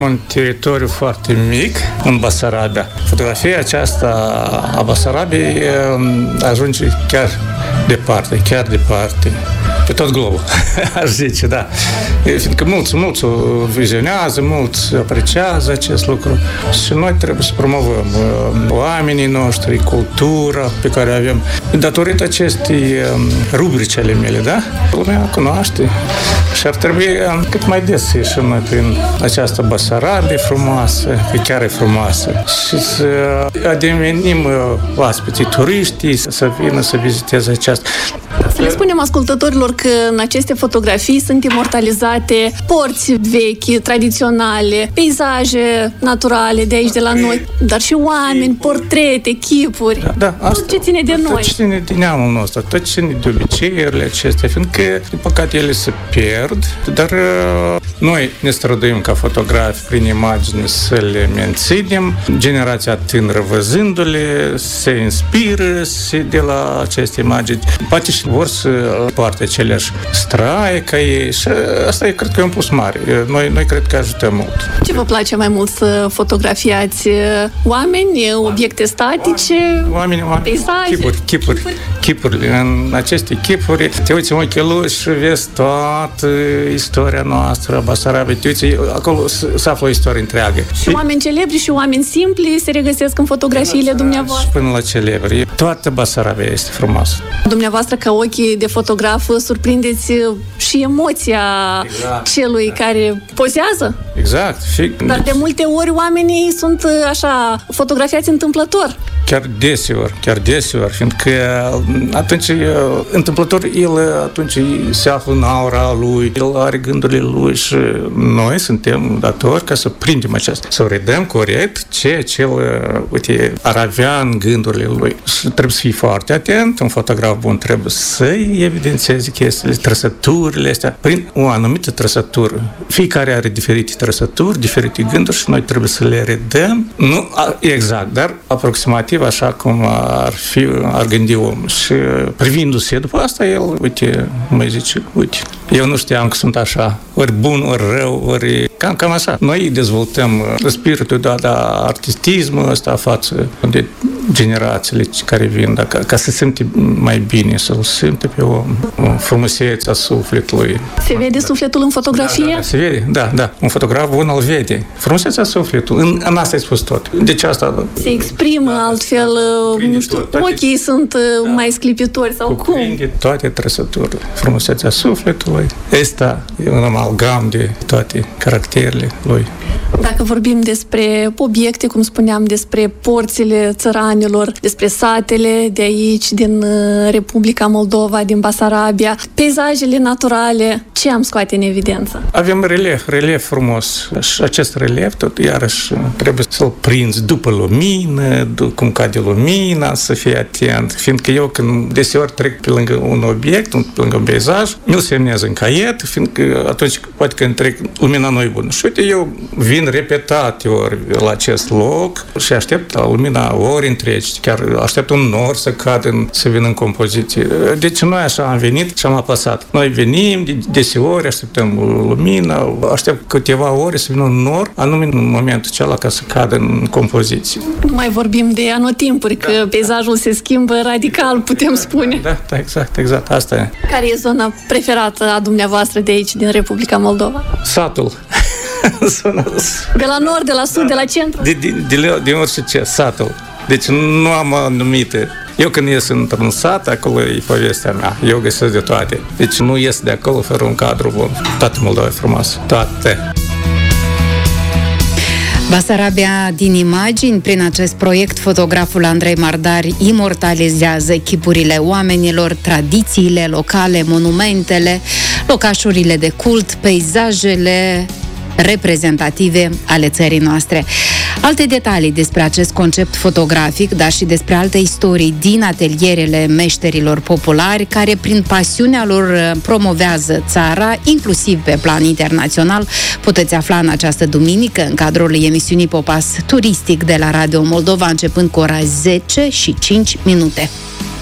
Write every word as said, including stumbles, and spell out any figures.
Un teritoriu foarte mic în Basarabia. Fotografia aceasta a Basarabiei ajunge chiar departe, chiar departe. Pe tot globul, aș zice, da. Fiindcă mulți, mulți o vizionează, mulți apreciază acest lucru și noi trebuie să promovăm oamenii noștri, cultura pe care avem. Datorită acestei rubrici ale mele, da? Lumea cunoaște și ar trebui cât mai des să ieșim noi prin această Basarabie frumoasă, că chiar e frumoasă, și să adevenim oaspeții, turiștii, să vină să viziteze această. Să le spunem ascultătorilor că în aceste fotografii sunt imortalizate porți vechi, tradiționale, peisaje naturale de aici, de la noi, dar și oameni, portrete, chipuri. Da, da, asta, tot ce ține de noi. Tot ce ține de neamul nostru, tot ce ține de obiceiurile acestea, fiindcă, din păcate, ele se pierd, dar noi ne străduim ca fotografi prin imagini să le menținem. Generația tânără, văzându-le, se inspiră de la aceste imagini. Poate și vor să poarte aceleași straie ca ei și asta e, cred că e un plus mare. Noi, noi cred că ajutăm mult. Ce vă place mai mult să fotografiați? Oameni, obiecte statice, oameni, oameni, peisaje? Chipuri, chipuri, chipuri. În aceste chipuri te uiți în ochii lui și vezi toată istoria noastră a Basarabiei. Te uiți, acolo se află o istorie întreagă. Și oameni celebri și oameni simpli se regăsesc în fotografiile dumneavoastră. Și până la celebri. Toată Basarabia este frumoasă. Dumneavoastră, ca ochii de fotograf, surprindeți și emoția exact. celui care pozează. Exact. Și... Dar de multe ori oamenii sunt așa fotografiați întâmplător. Chiar deseori, chiar deseori, fiindcă atunci, întâmplător, el atunci se află în aura lui, el are gândurile lui și noi suntem datori ca să prindem aceasta, să redăm corect ceea ce el, uite, ar avea în gândurile lui. Și trebuie să fii foarte atent, un fotograf bun trebuie să-i evidențieze chestiile, trăsăturile astea, prin o anumită trăsătură. Fiecare are diferite trăsături, diferite gânduri și noi trebuie să le redăm, nu exact, dar aproximativ așa cum ar fi, ar gândi om. Și privindu-se după asta, el, uite, mai zice, uite, eu nu știam că sunt așa, ori bun, ori rău, ori cam, cam așa. Noi dezvoltăm spiritul de, de artistismul ăsta față de generațiile care vin, da, ca, ca să simte mai bine, să-l simte pe om, frumusețea sufletului. Se vede sufletul în fotografie? Da, da, se vede, da, da. Un fotograf bun îl vede. Frumusețea sufletului. În, în asta ai spus tot. Deci asta... Se exprimă da, altfel, nu știu, toate, ochii sunt da, mai sclipitori sau cum? Toate trăsăturile. Frumusețea sufletului. Asta e un amalgam de toate caracterele lui. Dacă vorbim despre obiecte, cum spuneam, despre porțile țăranilor, despre satele de aici, din Republica Moldova, din Basarabia, peisajele naturale, ce am scoate în evidență? Avem relief, relief frumos. Și acest relief, tot iarăși, trebuie să-l prinzi după lumină, cum cade lumina, să fii atent. Fiindcă eu, când deseori trec pe lângă un obiect, pe lângă un peisaj, mi-l semnez în caiet, fiindcă atunci, poate când trec, lumina nu e bună. Și uite, eu vin repetate ori la acest loc și aștept la lumina ori întregi, chiar aștept un nor să cadă, să vină în compoziție. Deci noi așa am venit și am apăsat. Noi venim, de, deseori așteptăm lumina, aștept câteva ore să vină un nor, anume în momentul acela ca să cadă în compoziție. Nu mai vorbim de anotimpuri, că da, peisajul se schimbă radical, putem spune. Da, da, exact, exact, asta e. Care e zona preferată a dumneavoastră de aici, din Republica Moldova? Satul. De la nord, de la sud, da, de la centru? De, de, de, de orice ce, satul. Deci nu am anumite. Eu când ies într-un sat, acolo e povestea mea. Eu găsesc de toate. Deci nu ies de acolo fără un cadru bun. Toată Moldova e frumoasă. Toate. Basarabia din imagini, prin acest proiect, fotograful Andrei Mardar imortalizează chipurile oamenilor, tradițiile locale, monumentele, locașurile de cult, peisajele reprezentative ale țării noastre. Alte detalii despre acest concept fotografic, dar și despre alte istorii din atelierele meșterilor populari, care prin pasiunea lor promovează țara, inclusiv pe plan internațional, puteți afla în această duminică în cadrul emisiunii Popas Turistic de la Radio Moldova, începând cu ora zece și cinci minute.